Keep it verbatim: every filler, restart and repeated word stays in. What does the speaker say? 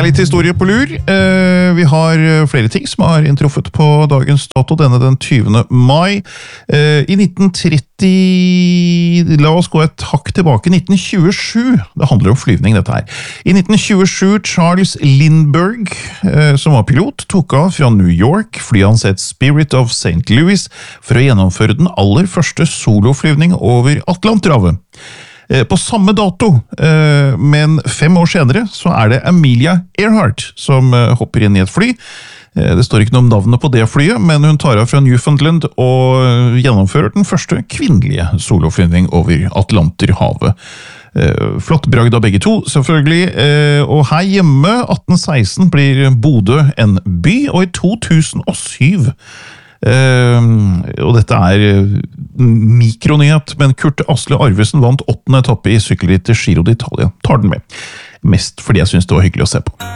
er litt historie på lur. Vi har flere ting som har inntruffet på dagens dato, denne den tyvende mai. I nitten tretti, la oss gå et hakk tilbake, nitten tjuesju, det handler om flyvning dette her. I nitten tjuesju, Charles Lindbergh, som var pilot, tok av fra New York, flyet hans het Spirit of Saint Louis, for å gjennomføre den aller første soloflyvning over Atlanterhavet. På samme dato, men fem år senere, så er det Amelia Earhart som hopper inn i et fly. Det står ikke noe om navnet på det flyet, men hun tar av fra Newfoundland og gjennomfører den første kvinnelige soloflyvning over Atlanterhavet. Flott bragd av begge to, selvfølgelig. Og her hjemme, atten seksten, blir Bodø en by, og i to tusen og syv Uh, og dette er mikronyhet, men Kurt Asle Arvesen vant åttende etappe i sykkelrittet Giro d'Italia. Tar den med. Mest fordi jeg synes det var hyggelig å se på.